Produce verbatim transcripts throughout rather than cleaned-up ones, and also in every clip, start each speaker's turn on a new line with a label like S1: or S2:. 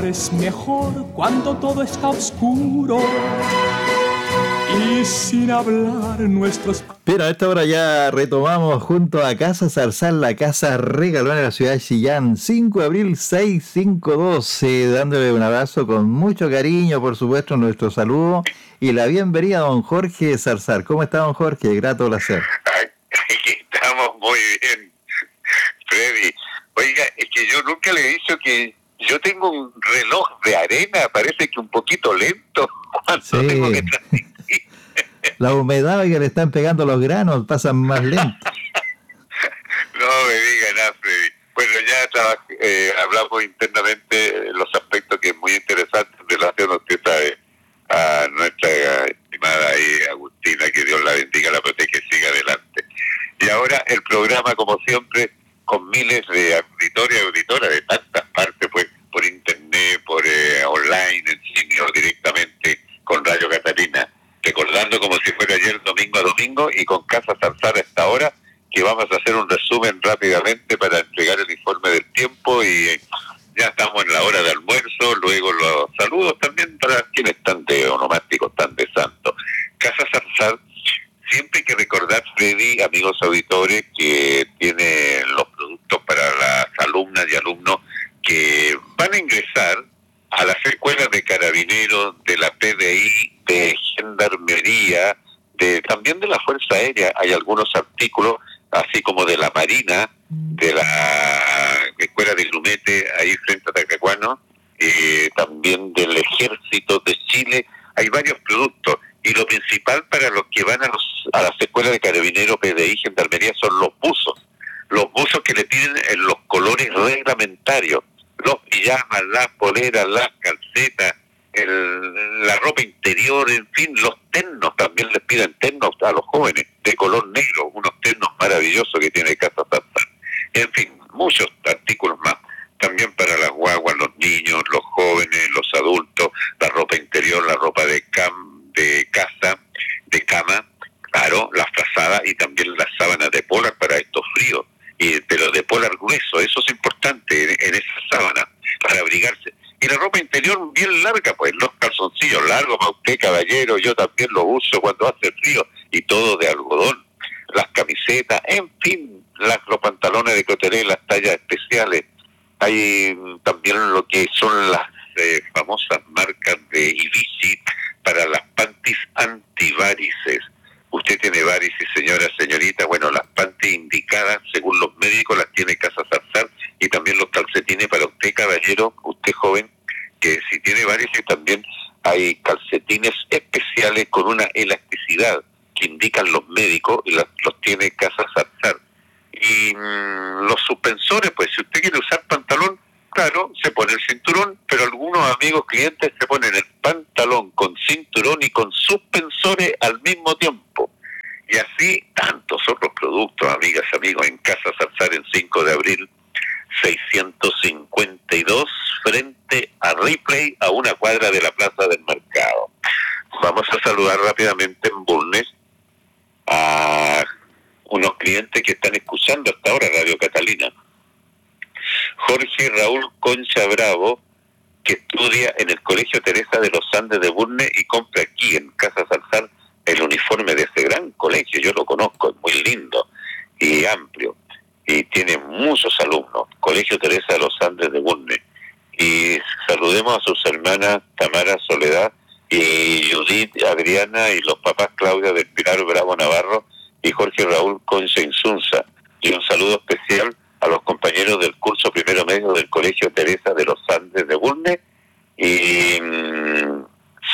S1: Es mejor cuando todo está oscuro y sin hablar nuestros...
S2: Pero a esta hora ya retomamos junto a Casa Zarzal, la casa regalona de la ciudad de Chillán, cinco de abril seiscientos cincuenta y dos, eh, dándole un abrazo con mucho cariño, por supuesto, nuestro saludo y la bienvenida a don Jorge Zarzal. ¿Cómo está, don Jorge? Grato placer.
S3: Aquí estamos muy bien, Freddy. Oiga, es que yo nunca le he dicho que yo tengo un reloj de arena, parece que un poquito lento.
S2: Sí.
S3: Tengo que transmitir.
S2: La humedad que le están pegando los granos pasan más lento.
S3: No me diga nada, Freddy. Bueno, ya trabaj- eh, hablamos internamente los aspectos que es muy interesante en relación, usted sabe, a nuestra estimada ahí, Agustina, que Dios la bendiga, la protege y siga adelante. Y ahora el programa, como siempre, con miles de auditores y auditoras de tantas partes, pues por internet, por eh, online, en cine o directamente con Radio Catalina, recordando como si fuera ayer domingo a domingo y con Casa Zarzal a esta hora, que vamos a hacer un resumen rápidamente para entregar el informe del tiempo y eh, ya estamos en la hora de almuerzo, luego los saludos también para quienes están de onomásticos, están de santo. Casa Zarzal, siempre hay que recordar, Freddy, amigos auditores, que tiene los productos para las alumnas y alumnos que van a ingresar a las escuelas de carabineros, de la P D I, de gendarmería, de también de la Fuerza Aérea. Hay algunos artículos, así como de la Marina, de la Escuela de Grumete, ahí frente a Talcahuano, eh, también del Ejército de Chile. Hay varios productos. Y lo principal para los que van a, los, a las escuelas de carabineros, P D I, gendarmería, son los buzos. Los buzos que le tienen en los colores reglamentarios. Los pijamas, las poleras, las calcetas, el, la ropa interior, en fin, los ternos. También les piden ternos a los jóvenes, de color negro, unos ternos maravillosos que tiene Casa Zarzal. En fin, muchos artículos más. También para las guaguas, los niños, los jóvenes, los adultos, la ropa interior, la ropa de cam de casa, de cama, claro, las frazadas y también las sábanas de polar para estos fríos, y, pero de polar grueso, eso es importante en, en esas sábanas, para abrigarse. Y la ropa interior bien larga, pues los calzoncillos largos para usted, caballero, yo también lo uso cuando hace frío, y todo de algodón, las camisetas, en fin, las, los pantalones de coteré, las tallas especiales. Hay también lo que son las eh, famosas marcas de Ibici para las panties antivarices. Usted tiene varices, señora, señorita, bueno, las panties indicadas según los médicos las tiene Casa Zarzal, y también los calcetines para usted, caballero, usted joven, que si tiene varices también hay calcetines especiales con una elasticidad que indican los médicos y las, los tiene Casa Zarzal. Y mmm, los suspensores, pues si usted quiere usar pantalón, claro, se pone el cinturón, pero algunos amigos clientes se ponen el pantalón con cinturón y con suspensores al mismo tiempo. Y así tantos otros productos, amigas, amigos, en Casa Zarzal en cinco de abril seiscientos cincuenta y dos, frente a Ripley, a una cuadra de la Plaza del Mercado. Vamos a saludar rápidamente en Bulnes a unos clientes que están escuchando hasta ahora Radio Catalina. Jorge Raúl Concha Bravo, que estudia en el Colegio Teresa de los Andes de Bulnes y compra aquí en Casa Zarzal el uniforme de ese gran colegio. Yo lo conozco, es muy lindo y amplio y tiene muchos alumnos. Colegio Teresa de los Andes de Bulnes. Y saludemos a sus hermanas Tamara Soledad y Judith Adriana y los papás Claudia del Pilar Bravo Navarro y Jorge Raúl Concha Insunza. Y un saludo especial a los compañeros del curso primero medio del Colegio Teresa de los Andes de Bulnes, y mmm,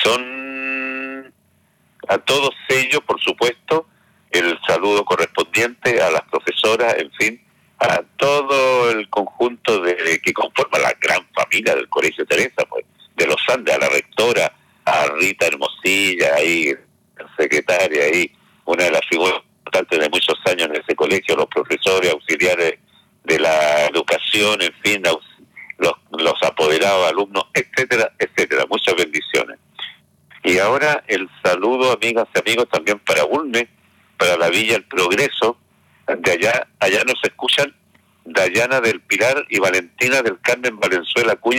S3: son a todos ellos, por supuesto, el saludo correspondiente a las profesoras, en fin, a todo el conjunto de que conforma la gran familia del Colegio Teresa, pues, de los Andes, a la rectora, a Rita Hermosilla, ahí, secretaria, ahí, una de las figuras importantes de muchos años en ese colegio, los profesores, auxiliares de la educación, en fin, los, los apoderados, alumnos, etcétera, etcétera. Muchas bendiciones. Y ahora el saludo, amigas y amigos, también para Bulnes, para la Villa El Progreso. De allá, allá nos escuchan Dayana del Pilar y Valentina del Carmen Valenzuela Acuña,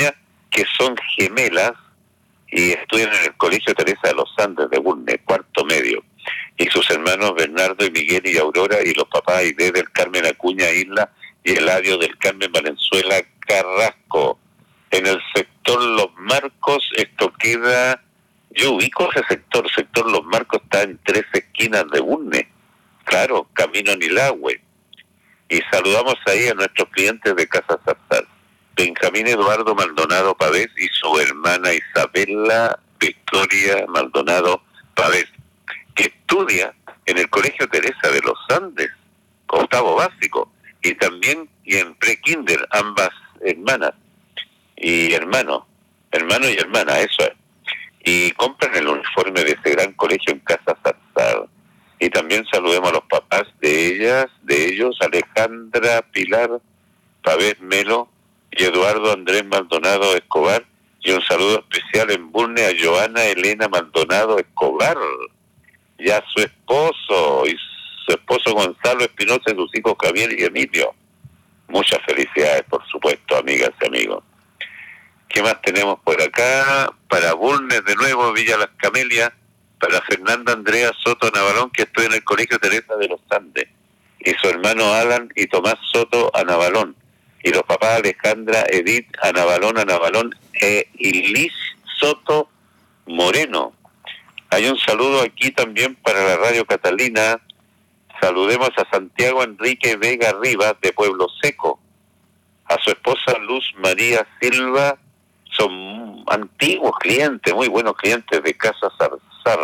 S3: que son gemelas y estudian en el Colegio Teresa de los Andes de Bulnes, cuarto medio. Y sus hermanos Bernardo y Miguel y Aurora, y los papás Aide del Carmen Acuña Isla y Eladio del Carmen Valenzuela Carrasco. En el sector Los Marcos, esto queda, yo ubico ese sector, sector Los Marcos está en tres esquinas de Bulnes, claro, camino a Nilagüe. Y saludamos ahí a nuestros clientes de Casa Zarzal, Benjamín Eduardo Maldonado Pavés y su hermana Isabela Victoria Maldonado Pavés, que estudia en el Colegio Teresa de los Andes, octavo básico, y también y en pre-kinder, ambas hermanas y hermanos, hermano y hermana, eso es. Y compran el uniforme de ese gran colegio en Casa Zarzal. Y también saludemos a los papás de ellas, de ellos, Alejandra Pilar Pavés Melo y Eduardo Andrés Maldonado Escobar, y un saludo especial en Bulnes a Joana Elena Maldonado Escobar, y a su esposo, y su esposo Gonzalo Espinosa, y sus hijos Javier y Emilio. Muchas felicidades, por supuesto, amigas y amigos. ¿Qué más tenemos por acá? Para Bulnes, de nuevo, Villa Las Camelias, para Fernanda Andrea Soto Navalón, que estoy en el Colegio Teresa de los Andes, y su hermano Alan y Tomás Soto Anavalón, y los papás Alejandra, Edith Anavalón, Anavalón e Ilis Soto Moreno. Hay un saludo aquí también para la Radio Catalina. Saludemos a Santiago Enrique Vega Rivas, de Pueblo Seco, a su esposa Luz María Silva. Son antiguos clientes, muy buenos clientes de Casa Zarzal.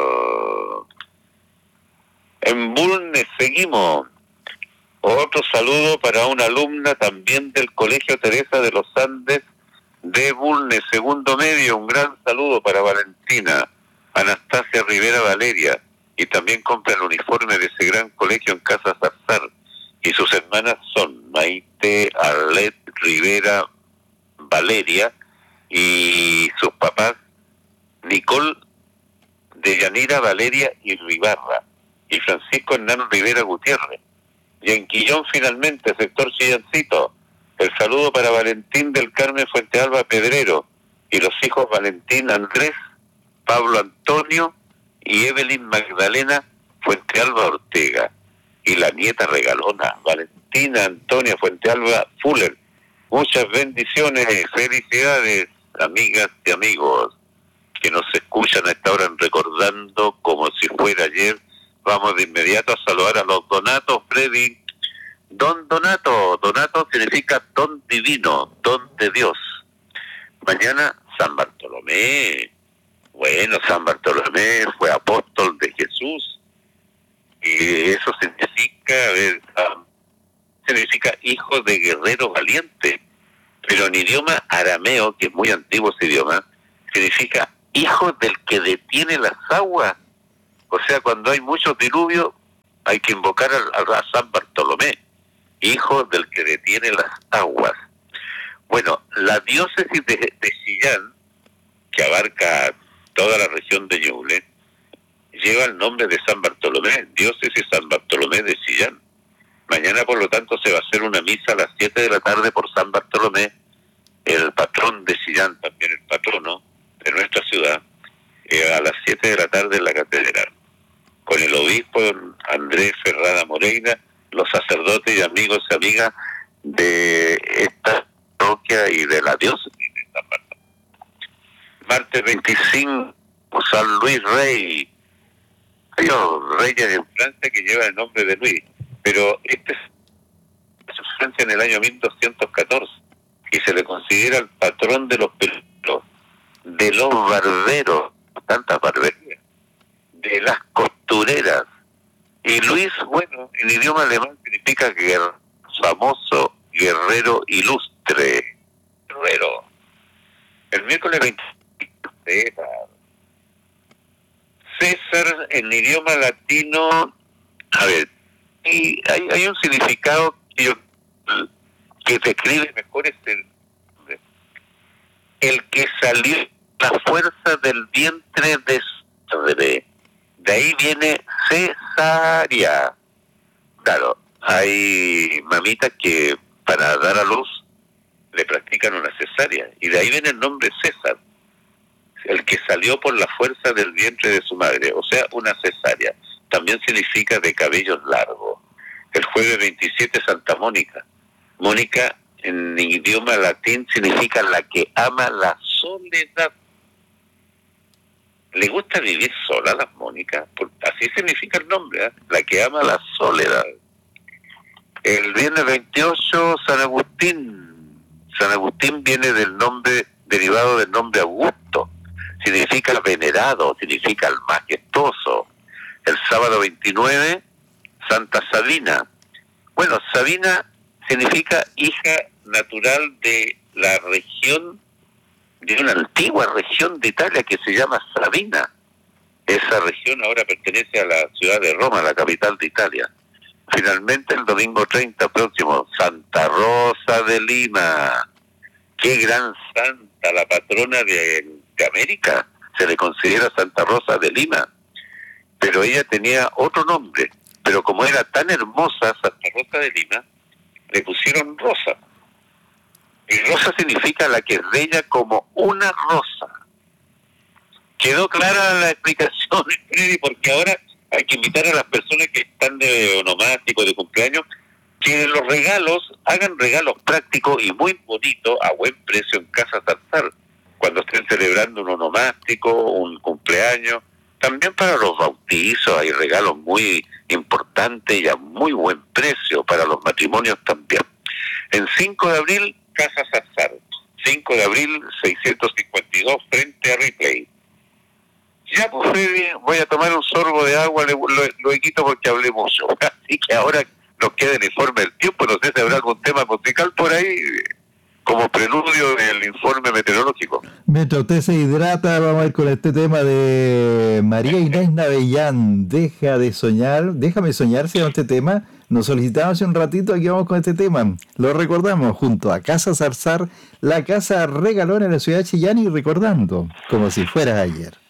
S3: En Bulnes seguimos. Otro saludo para una alumna también del Colegio Teresa de los Andes de Bulnes, segundo medio. Un gran saludo para Valentina Anastasia Rivera Valeria, y también compra el uniforme de ese gran colegio en Casa Zarzal. Y sus hermanas son Maite Arlet Rivera Valeria y sus papás Nicole de Yanira Valeria y Ribarra y Francisco Hernán Rivera Gutiérrez. Y en Quillón, finalmente, sector Chillancito, el saludo para Valentín del Carmen Fuentealba Pedrero y los hijos Valentín Andrés, Pablo Antonio y Evelyn Magdalena Fuentealba Ortega, y la nieta regalona Valentina Antonia Fuentealba Fuller. Muchas bendiciones y felicidades, amigas y amigos que nos escuchan a esta hora en Recordando como si fuera ayer. Vamos de inmediato a saludar a los Donatos, Freddy. Don Donato, Donato significa don divino, don de Dios. Mañana San Bartolomé. Bueno, San Bartolomé fue apóstol de Jesús, y eso significa, a ver, um, significa hijo de guerrero valiente, pero en idioma arameo, que es muy antiguo ese idioma, significa hijo del que detiene las aguas. O sea, cuando hay muchos diluvios, hay que invocar a, a San Bartolomé, hijo del que detiene las aguas. Bueno, la diócesis de, de Chillán, que abarca toda la región de Ñuble, lleva el nombre de San Bartolomé, diócesis San Bartolomé de Chillán. Mañana, por lo tanto, se va a hacer una misa a las siete de la tarde por San Bartolomé, el patrón de Chillán, también el patrono de nuestra ciudad, eh, a las siete de la tarde en la catedral, con el obispo Andrés Ferrada Moreira, los sacerdotes y amigos y amigas de esta parroquia y de la diócesis de San Bartolomé. Martes veinticinco, San Luis Rey. Dios, reyes en Francia que lleva el nombre de Luis, pero este es Francia en el año mil doscientos catorce y se le considera el patrón de los peluqueros, de los barberos, tantas barberías, de las costureras. Y Luis, bueno, en idioma alemán significa guerrero, famoso guerrero ilustre. Guerrero. El miércoles veinticinco, César. César en idioma latino, a ver, y hay, hay un significado que, yo, que describe mejor es el, el que salió la fuerza del vientre de su madre. De ahí viene cesárea. Claro, hay mamitas que para dar a luz le practican una cesárea, y de ahí viene el nombre César, el que salió por la fuerza del vientre de su madre, o sea, una cesárea. También significa de cabellos largos. El jueves veintisiete, Santa Mónica. Mónica, en idioma latín, significa la que ama la soledad. ¿Le gusta vivir sola a las Mónicas? Así significa el nombre, ¿eh? La que ama la soledad. El viernes veintiocho, San Agustín. San Agustín viene del nombre, derivado del nombre Augusto. Significa venerado, significa el majestuoso. El sábado veintinueve, Santa Sabina. Bueno, Sabina significa hija natural de la región, de una antigua región de Italia que se llama Sabina. Esa región ahora pertenece a la ciudad de Roma, la capital de Italia. Finalmente, el domingo treinta próximo, Santa Rosa de Lima. ¡Qué gran santa! La patrona de, de América. Se le considera Santa Rosa de Lima. Pero ella tenía otro nombre. Pero como era tan hermosa, Santa Rosa de Lima, le pusieron Rosa. Y Rosa significa la que es bella como una rosa. ¿Quedó clara la explicación, Freddy? Porque ahora hay que invitar a las personas que están de onomástico, de cumpleaños, que los regalos, hagan regalos prácticos y muy bonitos a buen precio en Casa Zarzal, cuando estén celebrando un onomástico, un cumpleaños. También para los bautizos hay regalos muy importantes y a muy buen precio, para los matrimonios también. En cinco de abril, Casa Zarzal. cinco de abril, seiscientos cincuenta y dos, frente a Ripley. Ya, pues, Freddy, voy a tomar un sorbo de agua, lo, lo quito porque hablé mucho. Así que ahora nos queda el informe del tiempo. No sé si habrá algún tema musical por ahí, como preludio del informe meteorológico.
S2: Mientras usted se hidrata, vamos a ir con este tema de María Inés Navellán. Deja de soñar, déjame soñar, se llama este tema. Nos solicitamos hace un ratito, aquí vamos con este tema. Lo recordamos junto a Casa Zarzal, la casa regalona en la ciudad de Chillán, y recordando como si fuera ayer.